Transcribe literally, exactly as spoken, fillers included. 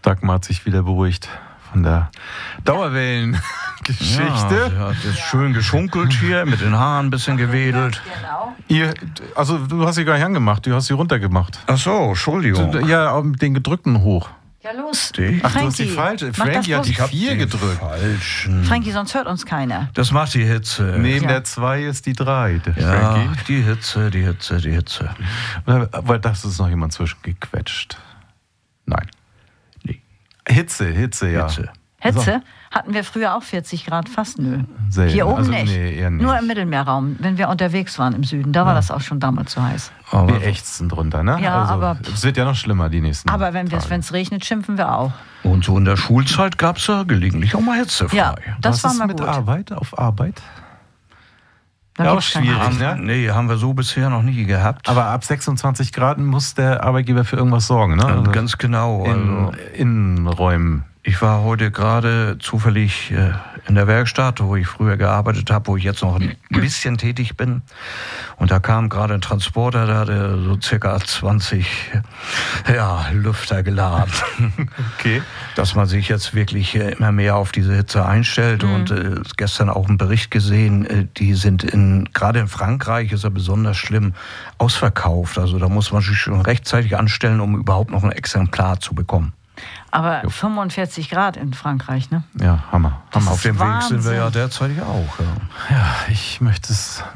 Dagmar hat sich wieder beruhigt von der Dauerwellengeschichte. Ja, sie hat schön geschunkelt hier, mit den Haaren ein bisschen gewedelt. Genau. Ihr, also du hast sie gar nicht angemacht, du hast sie runtergemacht. Ach so, Entschuldigung. Ja, mit den gedrückten hoch. Ja, los. Die? Ach, du hast die Frankie, falsche. mach das Frankie hat bloß- die vier gedrückt. Falschen. Frankie, sonst hört uns keiner. Das macht die Hitze. Neben Ja. der zwei ist die drei. Der Ja, Frankie. die Hitze, die Hitze, die Hitze. Weil da ist noch jemand zwischengequetscht. Nein. Nee. Hitze, Hitze, ja. Hitze. Hitze hatten wir früher auch vierzig Grad, fast nö. Selten. Hier oben Also, nicht. nee, eher nicht. Nur im Mittelmeerraum, wenn wir unterwegs waren im Süden. Da war das auch schon damals so heiß. Aber Wir ächzen drunter, ne? Ja, also, aber- es wird ja noch schlimmer die nächsten Aber wenn Tage. es regnet, schimpfen wir auch. und so in der Schulzeit gab es ja gelegentlich auch mal hitzefrei. Ja, das Was war ist mal mit gut. Arbeit, auf Arbeit? Da Ja, gibt's auch keine schwierig, Angst. ne? Haben, nee, haben wir so bisher noch nie gehabt. Aber ab sechsundzwanzig Grad muss der Arbeitgeber für irgendwas sorgen, ne? Also Also ganz genau. in Also Innenräumen. ich war heute gerade zufällig äh, in der Werkstatt, wo ich früher gearbeitet habe, wo ich jetzt noch ein bisschen tätig bin. Und da kam gerade ein Transporter, da hatte so circa zwanzig ja, Lüfter geladen. Okay. Dass man sich jetzt wirklich äh, immer mehr auf diese Hitze einstellt. Mhm. Und äh, gestern auch einen Bericht gesehen, äh, die sind in, gerade in Frankreich ist er besonders schlimm, ausverkauft. Also da muss man sich schon rechtzeitig anstellen, um überhaupt noch ein Exemplar zu bekommen. Aber fünfundvierzig Grad in Frankreich, ne? Ja, Hammer. Hammer. Auf dem Weg sind wir Wahnsinn. ja derzeit auch. Ja. Ja, ich möchte es